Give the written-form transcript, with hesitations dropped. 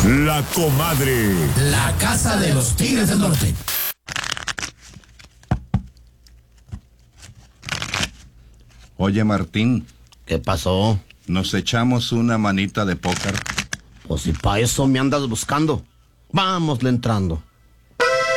La Comadre. La Casa de los Tigres del Norte. Oye, Martín, ¿Qué pasó? ¿nos echamos una manita de póker? Pues si pa' eso me andas buscando. Vámosle entrando.